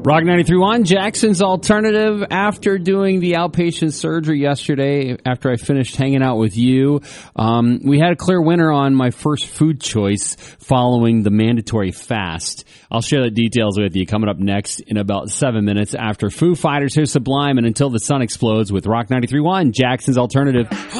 Rock 93.1, Jackson's Alternative. After doing the outpatient surgery yesterday, after I finished hanging out with you, we had a clear winner on my first food choice following the mandatory fast. I'll share the details with you coming up next in about 7 minutes after Foo Fighters. Here's Sublime and Until the Sun Explodes with Rock 93.1, Jackson's Alternative.